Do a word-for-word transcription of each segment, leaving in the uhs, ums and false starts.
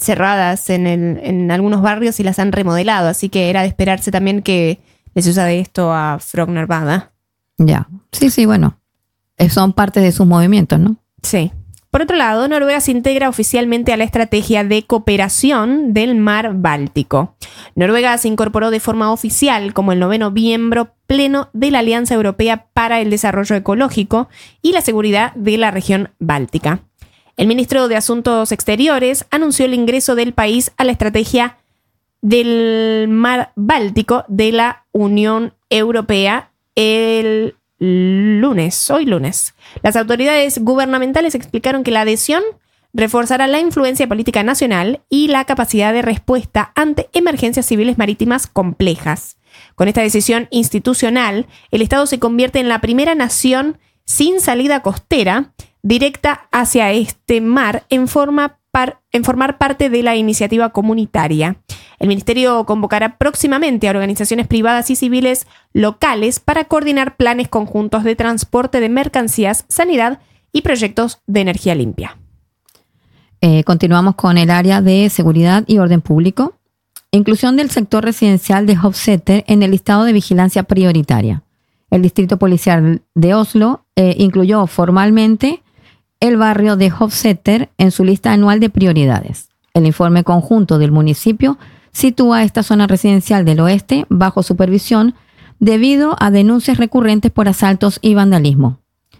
cerradas en, el, en algunos barrios y las han remodelado, así que era de esperarse también que les suceda esto a Frogner Bada. Ya, sí, sí, bueno, son parte de sus movimientos, ¿no? Sí. Por otro lado, Noruega se integra oficialmente a la estrategia de cooperación del mar Báltico. Noruega se incorporó de forma oficial como el noveno miembro pleno de la Alianza Europea para el Desarrollo Ecológico y la Seguridad de la región báltica. El ministro de Asuntos Exteriores anunció el ingreso del país a la estrategia del mar Báltico de la Unión Europea el lunes, hoy lunes. Las autoridades gubernamentales explicaron que la adhesión reforzará la influencia política nacional y la capacidad de respuesta ante emergencias civiles marítimas complejas. Con esta decisión institucional, el Estado se convierte en la primera nación sin salida costera directa hacia este mar en, forma par, en formar parte de la iniciativa comunitaria. El ministerio convocará próximamente a organizaciones privadas y civiles locales para coordinar planes conjuntos de transporte de mercancías, sanidad y proyectos de energía limpia. Eh, continuamos con el área de seguridad y orden público. Inclusión del sector residencial de Hovseter en el listado de vigilancia prioritaria. El distrito policial de Oslo eh, incluyó formalmente el barrio de Hovseter en su lista anual de prioridades. El informe conjunto del municipio sitúa esta zona residencial del oeste bajo supervisión debido a denuncias recurrentes por asaltos y vandalismo.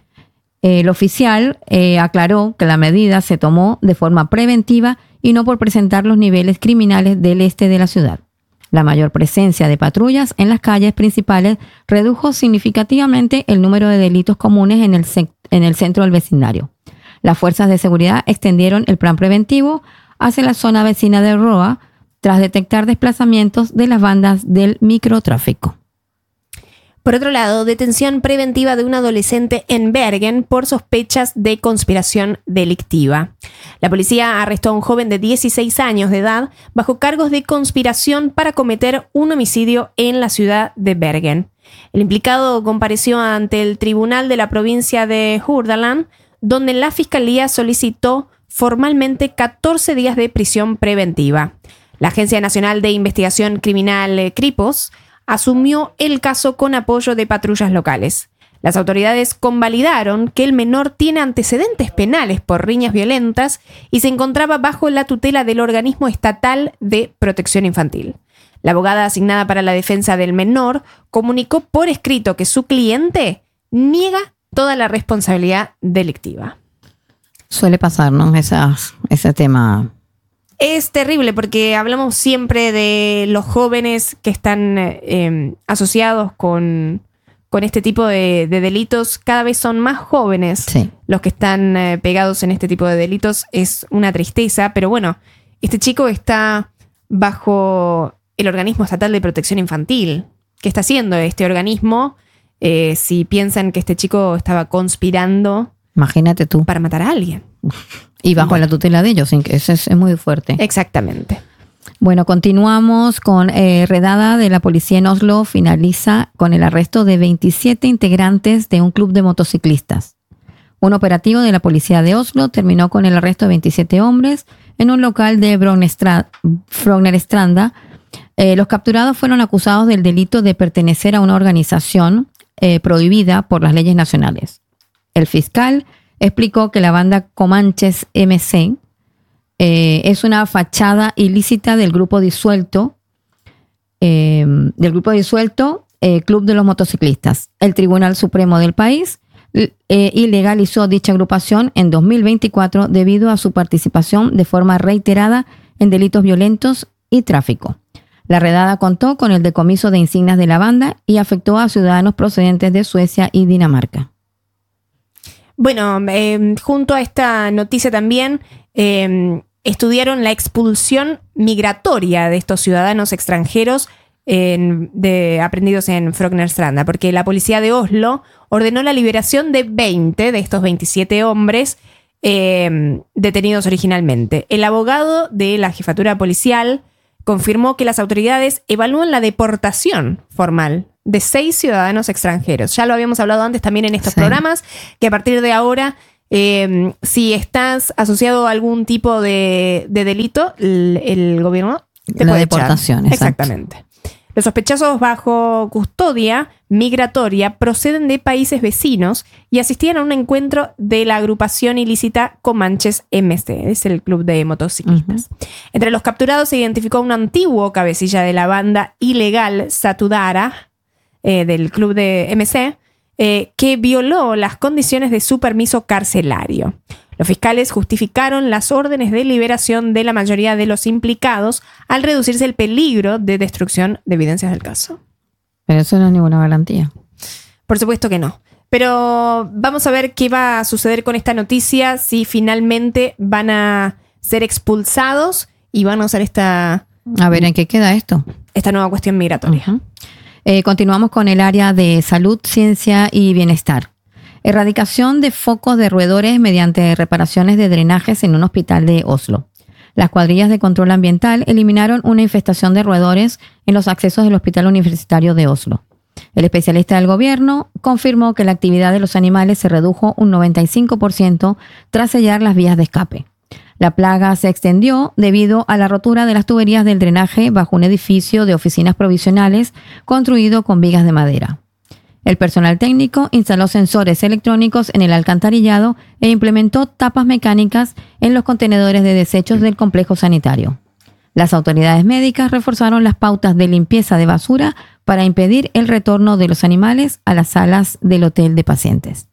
El oficial eh, aclaró que la medida se tomó de forma preventiva y no por presentar los niveles criminales del este de la ciudad. La mayor presencia de patrullas en las calles principales redujo significativamente el número de delitos comunes en el, sec- en el centro del vecindario. Las fuerzas de seguridad extendieron el plan preventivo hacia la zona vecina de Roa tras detectar desplazamientos de las bandas del microtráfico. Por otro lado, detención preventiva de un adolescente en Bergen por sospechas de conspiración delictiva. La policía arrestó a un joven de dieciséis años de edad bajo cargos de conspiración para cometer un homicidio en la ciudad de Bergen. El implicado compareció ante el tribunal de la provincia de Hordaland, donde la fiscalía solicitó formalmente catorce días de prisión preventiva. La Agencia Nacional de Investigación Criminal, eh, Kripos, asumió el caso con apoyo de patrullas locales. Las autoridades convalidaron que el menor tiene antecedentes penales por riñas violentas y se encontraba bajo la tutela del Organismo Estatal de Protección Infantil. La abogada asignada para la defensa del menor comunicó por escrito que su cliente niega toda la responsabilidad delictiva. Suele pasar, ¿no? Esas, ese tema. Es terrible porque hablamos siempre de los jóvenes que están eh, asociados con, con este tipo de, de delitos. Cada vez son más jóvenes Sí. los que están eh, pegados en este tipo de delitos. Es una tristeza, pero bueno, este chico está bajo el Organismo Estatal de Protección Infantil. ¿Qué está haciendo este organismo? Eh, si piensan que este chico estaba conspirando Imagínate tú. para matar a alguien. Y bajo Bueno. la tutela de ellos, sin que eso es, es muy fuerte. Exactamente. Bueno, continuamos con eh, redada de la policía en Oslo. Finaliza con el arresto de veintisiete integrantes de un club de motociclistas. Un operativo de la policía de Oslo terminó con el arresto de veintisiete hombres en un local de Frogner-Stranda. Eh, los capturados fueron acusados del delito de pertenecer a una organización eh, prohibida por las leyes nacionales. El fiscal explicó que la banda Comanches M C eh, es una fachada ilícita del grupo disuelto, eh, del grupo disuelto eh, Club de los Motociclistas. El Tribunal Supremo del país eh, ilegalizó dicha agrupación en dos mil veinticuatro debido a su participación de forma reiterada en delitos violentos y tráfico. La redada contó con el decomiso de insignias de la banda y afectó a ciudadanos procedentes de Suecia y Dinamarca. Bueno, eh, junto a esta noticia también eh, estudiaron la expulsión migratoria de estos ciudadanos extranjeros en, de, aprendidos en Frogner-Stranda, porque la policía de Oslo ordenó la liberación de veinte de estos veintisiete hombres eh, detenidos originalmente. El abogado de la jefatura policial confirmó que las autoridades evalúan la deportación formal de seis ciudadanos extranjeros. Ya lo habíamos hablado antes también en estos Sí. programas, que a partir de ahora Eh, si estás asociado a algún tipo de, de delito, el, el gobierno te La puede deportación, echar. exacto. Exactamente. Los sospechosos bajo custodia migratoria proceden de países vecinos y asistían a un encuentro de la agrupación ilícita Comanches M C, es el club de motociclistas. Uh-huh. Entre los capturados se identificó un antiguo cabecilla de la banda ilegal Satudara, eh, del club de M C, eh, que violó las condiciones de su permiso carcelario. Los fiscales justificaron las órdenes de liberación de la mayoría de los implicados al reducirse el peligro de destrucción de evidencias del caso. Pero eso no es ninguna garantía. Por supuesto que no. Pero vamos a ver qué va a suceder con esta noticia, si finalmente van a ser expulsados y van a usar esta... A ver, ¿en qué queda esto? Esta nueva cuestión migratoria. Uh-huh. Eh, continuamos con el área de salud, ciencia y bienestar. Erradicación de focos de roedores mediante reparaciones de drenajes en un hospital de Oslo. Las cuadrillas de control ambiental eliminaron una infestación de roedores en los accesos del Hospital Universitario de Oslo. El especialista del gobierno confirmó que la actividad de los animales se redujo un noventa y cinco por ciento tras sellar las vías de escape. La plaga se extendió debido a la rotura de las tuberías del drenaje bajo un edificio de oficinas provisionales construido con vigas de madera. El personal técnico instaló sensores electrónicos en el alcantarillado e implementó tapas mecánicas en los contenedores de desechos del complejo sanitario. Las autoridades médicas reforzaron las pautas de limpieza de basura para impedir el retorno de los animales a las salas del hotel de pacientes.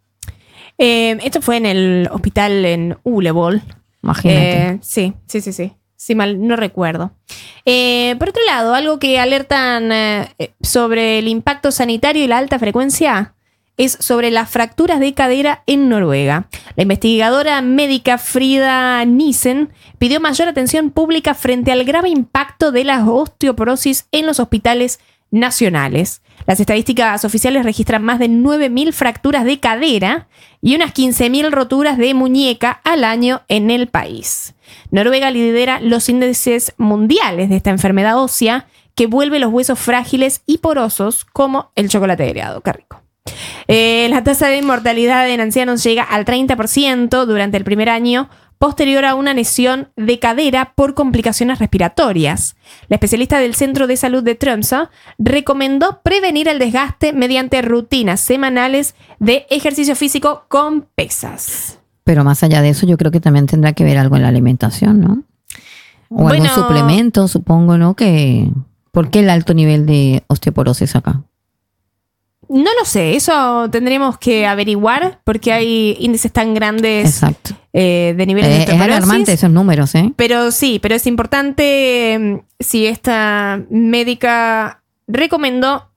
Eh, esto fue en el hospital en Uleål. Imagínate. Eh, sí, sí, sí, sí. Sí, mal, no recuerdo. Eh, por otro lado, algo que alertan eh, sobre el impacto sanitario y la alta frecuencia es sobre las fracturas de cadera en Noruega. La investigadora médica Frida Nissen pidió mayor atención pública frente al grave impacto de la osteoporosis en los hospitales nacionales. Las estadísticas oficiales registran más de nueve mil fracturas de cadera y unas quince mil roturas de muñeca al año en el país. Noruega lidera los índices mundiales de esta enfermedad ósea que vuelve los huesos frágiles y porosos como el chocolate agregado. Qué rico. Eh, la tasa de mortalidad en ancianos llega al treinta por ciento durante el primer año, posterior a una lesión de cadera por complicaciones respiratorias. La especialista del Centro de Salud de Tromsø recomendó prevenir el desgaste mediante rutinas semanales de ejercicio físico con pesas. Pero más allá de eso, yo creo que también tendrá que ver algo en la alimentación, ¿no? O bueno, algún suplemento, supongo, ¿no? Que, ¿por qué el alto nivel de osteoporosis acá? No lo sé, eso tendremos que averiguar porque hay índices tan grandes. Exacto. Eh, de niveles eh, de osteoporosis. Es alarmante esos números, ¿eh? Pero sí, pero es importante eh, si esta médica recomendó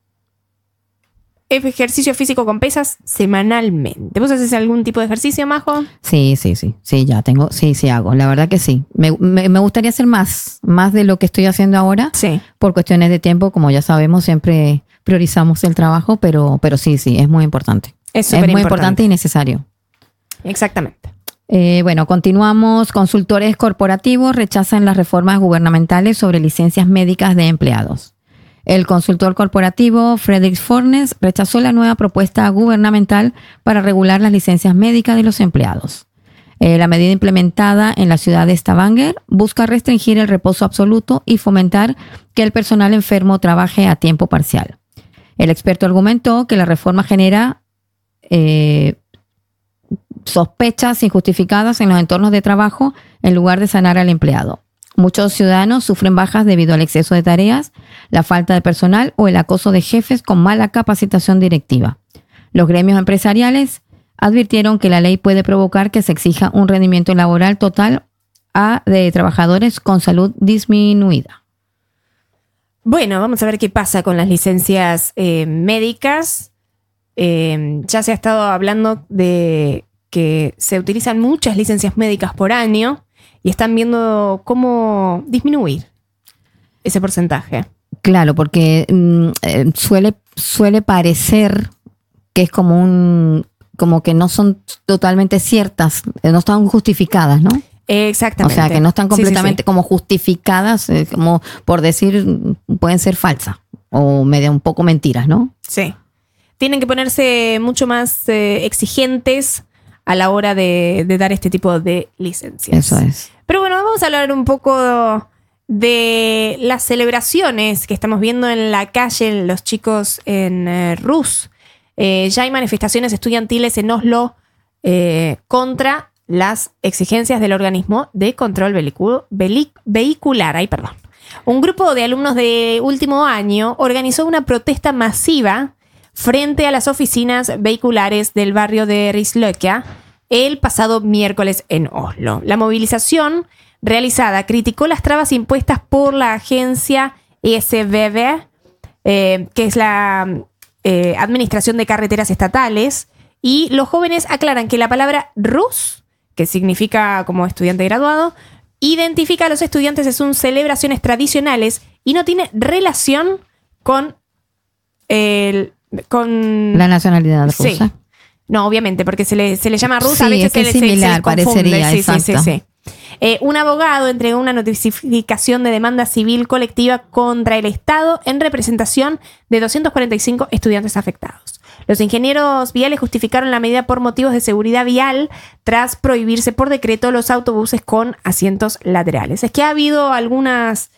ejercicio físico con pesas semanalmente. ¿Vos haces algún tipo de ejercicio, Majo? Sí, sí, sí. Sí, ya tengo, sí, sí hago. La verdad que sí. Me, me, me gustaría hacer más, más de lo que estoy haciendo ahora. Sí. Por cuestiones de tiempo, como ya sabemos, siempre priorizamos el trabajo, pero, pero sí, sí, es muy importante. Es, es muy importante y necesario. Exactamente. Eh, bueno, continuamos. Consultores corporativos rechazan las reformas gubernamentales sobre licencias médicas de empleados. El consultor corporativo Fredrik Fornes rechazó la nueva propuesta gubernamental para regular las licencias médicas de los empleados. Eh, la medida implementada en la ciudad de Stavanger busca restringir el reposo absoluto y fomentar que el personal enfermo trabaje a tiempo parcial. El experto argumentó que la reforma genera eh, sospechas injustificadas en los entornos de trabajo en lugar de sanar al empleado. Muchos ciudadanos sufren bajas debido al exceso de tareas, la falta de personal o el acoso de jefes con mala capacitación directiva. Los gremios empresariales advirtieron que la ley puede provocar que se exija un rendimiento laboral total a de trabajadores con salud disminuida. Bueno, vamos a ver qué pasa con las licencias eh, médicas. Eh, ya se ha estado hablando de que se utilizan muchas licencias médicas por año y están viendo cómo disminuir ese porcentaje. Claro, porque mm, eh, suele, suele parecer que es como un como que no son totalmente ciertas, no están justificadas, ¿no? Exactamente. O sea, que no están completamente sí, sí, sí. como justificadas, eh, como por decir, pueden ser falsas o medio un poco mentiras, ¿no? Sí. Tienen que ponerse mucho más eh, exigentes a la hora de, de dar este tipo de licencias. Eso es. Pero bueno, vamos a hablar un poco de las celebraciones que estamos viendo en la calle, los chicos en eh, Rus. Eh, ya hay manifestaciones estudiantiles en Oslo eh, contra las exigencias del organismo de control velicu- veli- vehicular. Ay, perdón. Un grupo de alumnos de último año organizó una protesta masiva frente a las oficinas vehiculares del barrio de Risløkka el pasado miércoles en Oslo. La movilización realizada criticó las trabas impuestas por la agencia E S B B, eh, que es la eh, Administración de Carreteras Estatales, y los jóvenes aclaran que la palabra rus, que significa como estudiante graduado, identifica a los estudiantes en sus celebraciones tradicionales y no tiene relación con el, con la nacionalidad rusa. Sí. No, obviamente, porque se le, se le llama rusa, sí, a veces es que se, es le- se- similar, se les confunde. parecería, Sí, sí, sí, exacto. sí. Eh, un abogado entregó una notificación de demanda civil colectiva contra el Estado en representación de doscientos cuarenta y cinco estudiantes afectados. Los ingenieros viales justificaron la medida por motivos de seguridad vial tras prohibirse por decreto los autobuses con asientos laterales. Es que ha habido algunas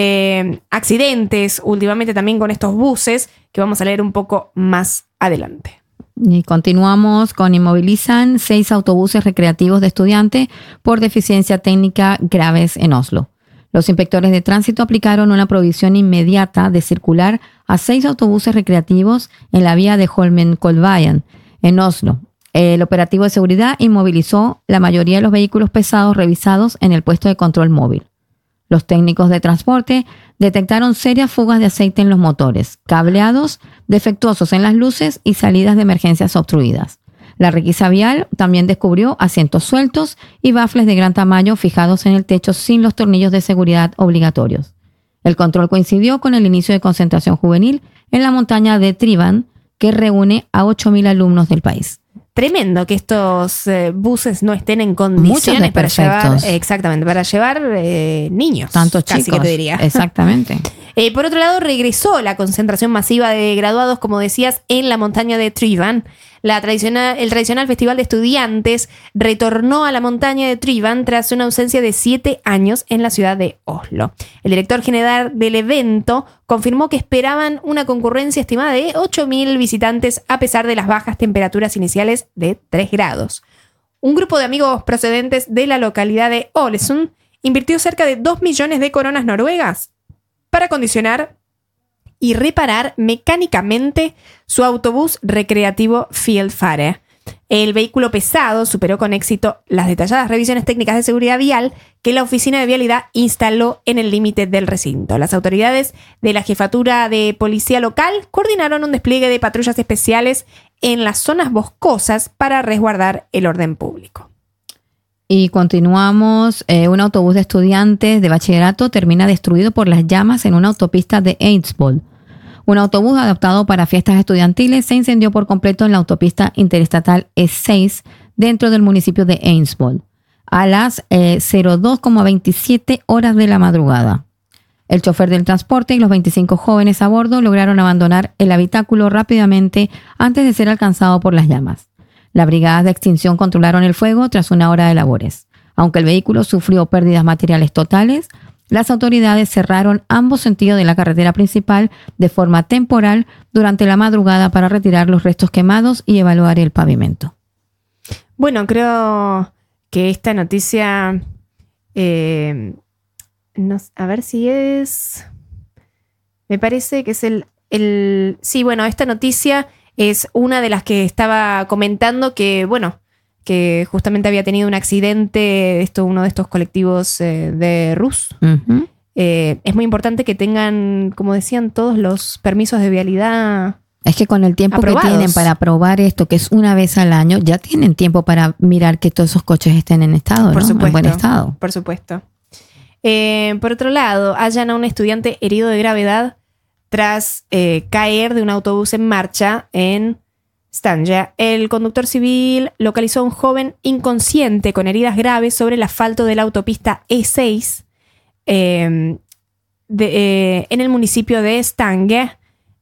eh, accidentes últimamente también con estos buses que vamos a leer un poco más adelante. Y continuamos con inmovilizan seis autobuses recreativos de estudiantes por deficiencia técnica graves en Oslo. Los inspectores de tránsito aplicaron una prohibición inmediata de circular a seis autobuses recreativos en la vía de Holmenkollveien, en Oslo. El operativo de seguridad inmovilizó la mayoría de los vehículos pesados revisados en el puesto de control móvil. Los técnicos de transporte detectaron serias fugas de aceite en los motores, cableados defectuosos en las luces y salidas de emergencias obstruidas. La requisa vial también descubrió asientos sueltos y bafles de gran tamaño fijados en el techo sin los tornillos de seguridad obligatorios. El control coincidió con el inicio de concentración juvenil en la montaña de Tryvann, que reúne a ocho mil alumnos del país. Tremendo que estos eh, buses no estén en condiciones para llevar, desperfectos. exactamente, para llevar eh, niños. Tantos casi chicos. que te diría. Exactamente. Eh, por otro lado, regresó la concentración masiva de graduados, como decías, en la montaña de Tryvann. La tradicional, el tradicional festival de estudiantes retornó a la montaña de Tryvann tras una ausencia de siete años en la ciudad de Oslo. El director general del evento confirmó que esperaban una concurrencia estimada de ocho mil visitantes a pesar de las bajas temperaturas iniciales de tres grados. Un grupo de amigos procedentes de la localidad de Ålesund invirtió cerca de dos millones de coronas noruegas para acondicionar y reparar mecánicamente su autobús recreativo Fieldfare. El vehículo pesado superó con éxito las detalladas revisiones técnicas de seguridad vial que la Oficina de Vialidad instaló en el límite del recinto. Las autoridades de la Jefatura de Policía Local coordinaron un despliegue de patrullas especiales en las zonas boscosas para resguardar el orden público. Y continuamos. Eh, un autobús de estudiantes de bachillerato termina destruido por las llamas en una autopista de Eidsvoll. Un autobús adaptado para fiestas estudiantiles se incendió por completo en la autopista interestatal E seis dentro del municipio de Eidsvoll a las eh, cero dos coma veintisiete horas de la madrugada. El chofer del transporte y los veinticinco jóvenes a bordo lograron abandonar el habitáculo rápidamente antes de ser alcanzado por las llamas. Las brigadas de extinción controlaron el fuego tras una hora de labores. Aunque el vehículo sufrió pérdidas materiales totales, las autoridades cerraron ambos sentidos de la carretera principal de forma temporal durante la madrugada para retirar los restos quemados y evaluar el pavimento. Bueno, creo que esta noticia, eh, no, a ver si es, me parece que es el, el, sí, bueno, esta noticia es una de las que estaba comentando que, bueno, que justamente había tenido un accidente, esto, uno de estos colectivos eh, de Rus. Uh-huh. Eh, es muy importante que tengan, como decían, todos los permisos de vialidad. Es que con el tiempo aprobados. que tienen para probar esto, que es una vez al año, ya tienen tiempo para mirar que todos esos coches estén en estado, Por ¿no? supuesto, en buen estado. Por supuesto. Eh, por otro lado, hallan a un estudiante herido de gravedad tras eh, caer de un autobús en marcha en Stanja. El conductor civil localizó a un joven inconsciente con heridas graves sobre el asfalto de la autopista E seis eh, de, eh, en el municipio de Stange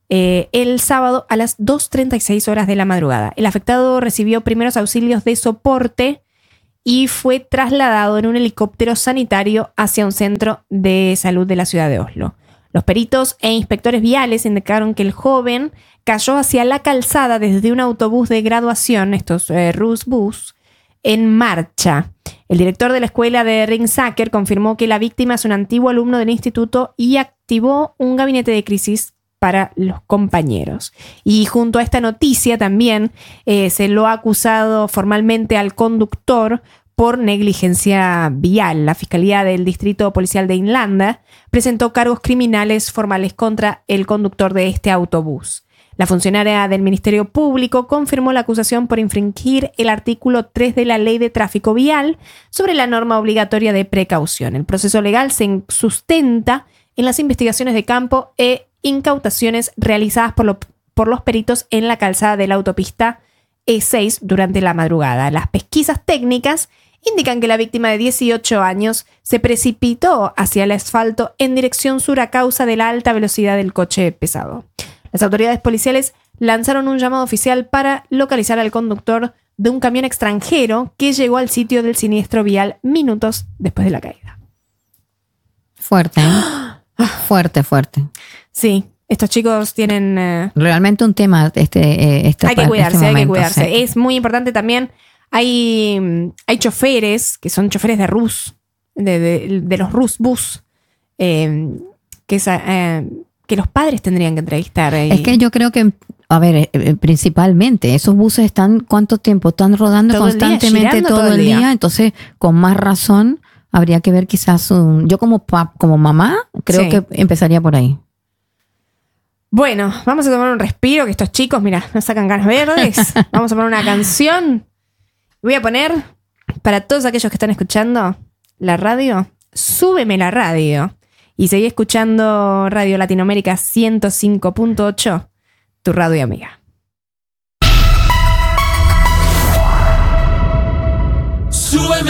eh, el sábado a las dos treinta y seis horas de la madrugada. El afectado recibió primeros auxilios de soporte y fue trasladado en un helicóptero sanitario hacia un centro de salud de la ciudad de Oslo. Los peritos e inspectores viales indicaron que el joven cayó hacia la calzada desde un autobús de graduación, estos eh, Rusbus, en marcha. El director de la escuela de Ringsaker confirmó que la víctima es un antiguo alumno del instituto y activó un gabinete de crisis para los compañeros. Y junto a esta noticia también eh, se lo ha acusado formalmente al conductor por negligencia vial. La Fiscalía del Distrito Policial de Inlanda presentó cargos criminales formales contra el conductor de este autobús. La funcionaria del Ministerio Público confirmó la acusación por infringir el artículo tres de la Ley de Tráfico Vial sobre la norma obligatoria de precaución. El proceso legal se sustenta en las investigaciones de campo e incautaciones realizadas por, lo, por los peritos en la calzada de la autopista E seis durante la madrugada. Las pesquisas técnicas indican que la víctima de dieciocho años se precipitó hacia el asfalto en dirección sur a causa de la alta velocidad del coche pesado. Las autoridades policiales lanzaron un llamado oficial para localizar al conductor de un camión extranjero que llegó al sitio del siniestro vial minutos después de la caída. Fuerte, ¿eh? Fuerte, fuerte. Sí, estos chicos tienen... Eh, Realmente un tema este, eh, esta, hay que cuidarse, este hay momento, que cuidarse. sí. Es muy importante también. Hay, hay choferes que son choferes de Rus, de, de, de los Rusbus, eh, que, es, eh, que los padres tendrían que entrevistar. Y... Es que yo creo que, a ver, eh, principalmente, esos buses están, ¿cuánto tiempo? Están rodando todo constantemente el día, todo, todo el el día. día. Entonces, con más razón, habría que ver quizás un... Yo como, pap, como mamá, creo Sí. que empezaría por ahí. Bueno, vamos a tomar un respiro, que estos chicos, mira, nos sacan ganas verdes. Vamos a poner una canción. Voy a poner, para todos aquellos que están escuchando la radio, súbeme la radio y seguí escuchando Radio Latinoamérica ciento cinco punto ocho, tu radio amiga.